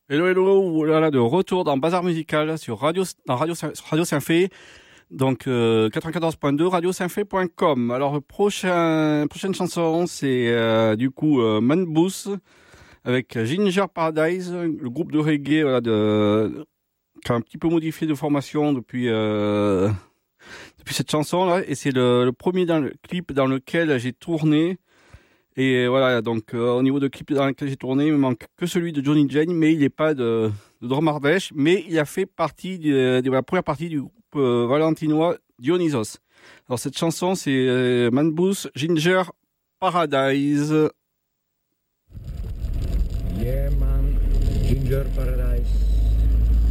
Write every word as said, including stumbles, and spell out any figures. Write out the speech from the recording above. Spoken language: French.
Hello, hello, voilà, de retour dans Bazar Musical sur Radio, dans Radio, Radio Saint-Fé, donc euh, quatre-vingt-quatorze point deux, radio saint fé point com. Alors, prochain, prochaine chanson, c'est euh, du coup euh, Man Booth avec Ginger Paradise, le groupe de reggae voilà, de, qui a un petit peu modifié de formation depuis, euh, depuis cette chanson-là, et c'est le, le premier dans le clip dans lequel j'ai tourné. Et voilà, donc euh, au niveau de clip dans lequel j'ai tourné, il me manque que celui de Johnny Jane, mais il n'est pas de, de Drum Ardèche, mais il a fait partie de, de la première partie du groupe euh, valentinois Dionysos. Alors cette chanson, c'est euh, Man Booth, Ginger Paradise. Yeah man, Ginger Paradise.